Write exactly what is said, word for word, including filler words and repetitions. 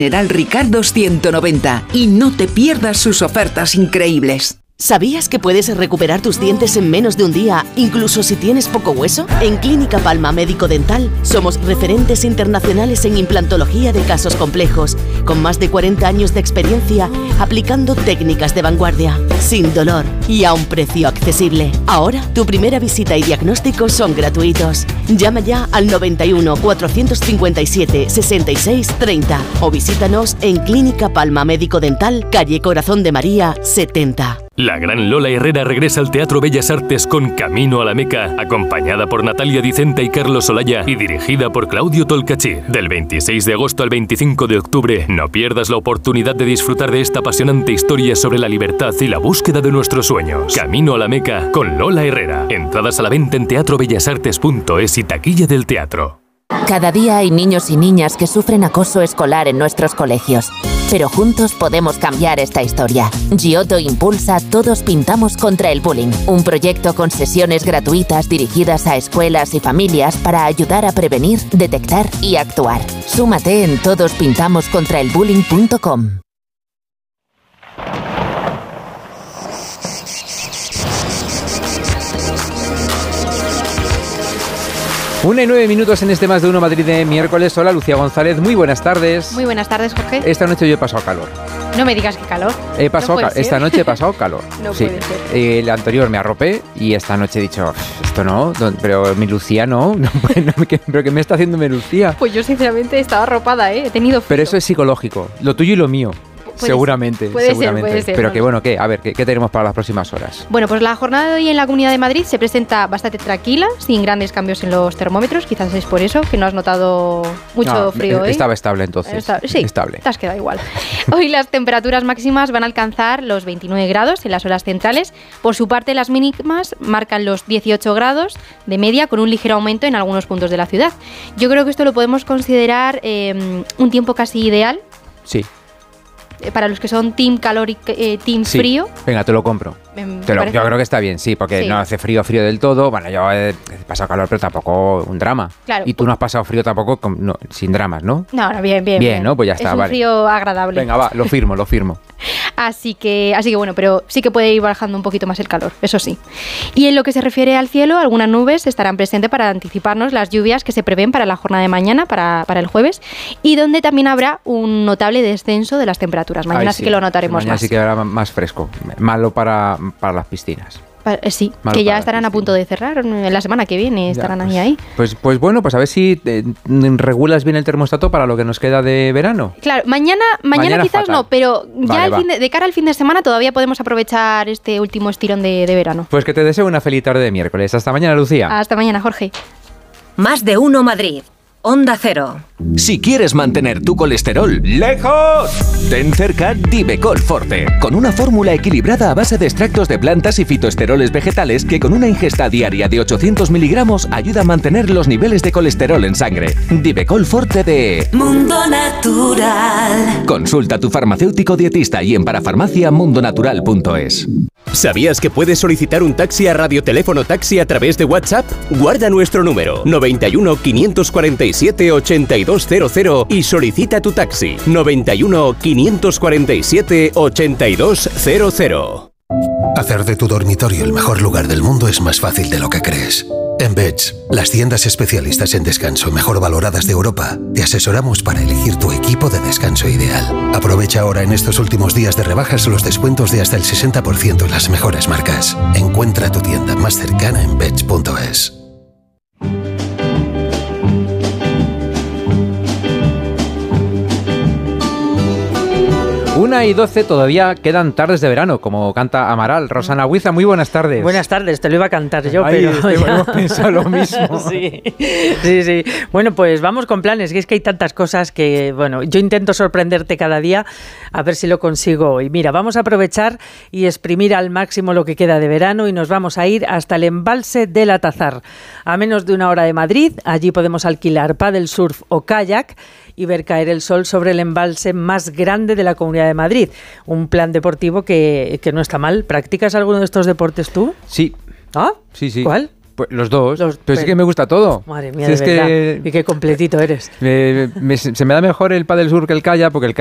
General Ricardo ciento noventa y no te pierdas sus ofertas increíbles. ¿Sabías que puedes recuperar tus dientes en menos de un día, incluso si tienes poco hueso? En Clínica Palma Médico Dental somos referentes internacionales en implantología de casos complejos, con más de cuarenta años de experiencia aplicando técnicas de vanguardia, sin dolor y a un precio accesible. Ahora, tu primera visita y diagnóstico son gratuitos. Llama ya al noventa y uno, cuatrocientos cincuenta y siete, sesenta y seis, treinta o visítanos en Clínica Palma Médico Dental, calle Corazón de María, setenta. La gran Lola Herrera regresa al Teatro Bellas Artes con Camino a la Meca, acompañada por Natalia Dicenta y Carlos Olaya y dirigida por Claudio Tolcachir. Del veintiséis de agosto al veinticinco de octubre, no pierdas la oportunidad de disfrutar de esta apasionante historia sobre la libertad y la búsqueda de nuestros sueños. Camino a la Meca con Lola Herrera. Entradas a la venta en teatro bellas artes punto es y taquilla del teatro. Cada día hay niños y niñas que sufren acoso escolar en nuestros colegios. Pero juntos podemos cambiar esta historia. Giotto impulsa Todos Pintamos contra el Bullying, un proyecto con sesiones gratuitas dirigidas a escuelas y familias para ayudar a prevenir, detectar y actuar. Súmate en todos pintamos contra el bullying punto com. Una y nueve minutos en este Más de Uno Madrid de miércoles. Hola, Lucía González, muy buenas tardes. Muy buenas tardes, Jorge. Esta noche yo he pasado calor. No me digas que calor. He pasado no ca- esta noche he pasado calor. No sí. puede ser. Eh, el anterior me arropé y esta noche he dicho, esto no, don- pero mi Lucía no, no, no que, pero ¿qué me está haciendo mi Lucía? Pues yo sinceramente estaba arropada, ¿eh? He tenido frío. Pero eso es psicológico, lo tuyo y lo mío. Puede seguramente, ser, puede seguramente. ser, puede ser, Pero no que lo bueno, ¿qué? A ver, ¿qué, ¿qué tenemos para las próximas horas? Bueno, pues la jornada de hoy en la Comunidad de Madrid se presenta bastante tranquila, sin grandes cambios en los termómetros. Quizás es por eso que no has notado mucho No, frío hoy. Estaba estable entonces. Está- sí, estable. te has quedado igual. Hoy las temperaturas máximas van a alcanzar los veintinueve grados en las horas centrales. Por su parte, las mínimas marcan los dieciocho grados de media, con un ligero aumento en algunos puntos de la ciudad. Yo creo que esto lo podemos considerar eh, un tiempo casi ideal. Sí. Para los que son team calor y eh, team Sí. frío. Venga, te lo compro. Me Te lo- parece- yo creo que está bien, sí, porque Sí. no hace frío, frío del todo. Bueno, yo he, he pasado calor, pero tampoco un drama. Claro. Y tú no has pasado frío tampoco, con- no, sin dramas, ¿no? No, no, bien, bien. Bien, ¿no? Pues ya está, es un vale. frío agradable. Venga, va, lo firmo, lo firmo. Así que, así que bueno, pero sí que puede ir bajando un poquito más el calor, eso sí. Y en lo que se refiere al cielo, algunas nubes estarán presentes para anticiparnos las lluvias que se prevén para la jornada de mañana, para, para el jueves, y donde también habrá un notable descenso de las temperaturas. Mañana Ay, sí que lo notaremos Mañana más. sí que habrá más fresco. Malo para, para las piscinas. Pa- eh, Sí, Malo que ya para estarán ti, a punto de cerrar en la semana que viene, estarán Ya, ahí pues, ahí. Pues, pues bueno, pues a ver si eh, regulas bien el termostato para lo que nos queda de verano. Claro, mañana, mañana, Mañana quizás fatal. no, pero ya Vale, el va. fin de, de cara al fin de semana todavía podemos aprovechar este último estirón de, de verano. Pues que te deseo una feliz tarde de miércoles. Hasta mañana, Lucía. Hasta mañana, Jorge. Más de Uno Madrid. Onda Cero. Si quieres mantener tu colesterol lejos, ten cerca Divecol Forte, con una fórmula equilibrada a base de extractos de plantas y fitoesteroles vegetales que con una ingesta diaria de ochocientos miligramos ayuda a mantener los niveles de colesterol en sangre. Divecol Forte de Mundo Natural. Consulta a tu farmacéutico dietista y en parafarmacia mundonatural punto es. ¿Sabías que puedes solicitar un taxi a Radioteléfono Taxi a través de WhatsApp? Guarda nuestro número noventa y uno, quinientos cuarenta y siete, ochenta y dos cero cero y solicita tu taxi noventa y uno, quinientos cuarenta y siete, ochenta y dos cero cero. Hacer de tu dormitorio el mejor lugar del mundo es más fácil de lo que crees. En Beds, las tiendas especialistas en descanso mejor valoradas de Europa, te asesoramos para elegir tu equipo de descanso ideal. Aprovecha ahora en estos últimos días de rebajas los descuentos de hasta el sesenta por ciento en las mejores marcas. Encuentra tu tienda más cercana en beds punto es. Una y doce, todavía quedan tardes de verano, como canta Amaral. Rosana Huiza, muy buenas tardes. Buenas tardes, te lo iba a cantar yo, Ay, pero... este, ya- hemos pensado lo mismo. sí, sí, sí. Bueno, pues vamos con planes, que es que hay tantas cosas que, bueno, yo intento sorprenderte cada día, a ver si lo consigo hoy. Mira, vamos a aprovechar y exprimir al máximo lo que queda de verano y nos vamos a ir hasta el embalse del Atazar. A menos de una hora de Madrid, allí podemos alquilar paddle surf o kayak y ver caer el sol sobre el embalse más grande de la Comunidad de Madrid. Un plan deportivo que, que no está mal. ¿Practicas alguno de estos deportes tú? Sí. ¿Ah? Sí, sí. ¿Cuál? Pues los dos, Los- pero sí que me gusta todo. Madre mía, Si de es verdad. que Y qué completito eres. me- me- se me da mejor el pádel sur que el kayak, porque el